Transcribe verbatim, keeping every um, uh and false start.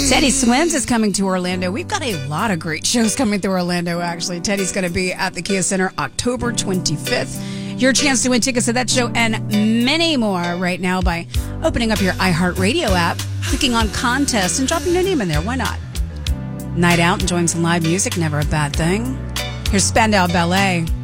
Teddy Swims is coming to Orlando. We've got a lot of great shows coming through Orlando, actually. Teddy's going to be at the Kia Center October twenty-fifth. Your chance to win tickets to that show and many more right now by opening up your iHeartRadio app, clicking on contest, and dropping your name in there. Why not? Night out, enjoying some live music, never a bad thing. Here's Spandau Ballet.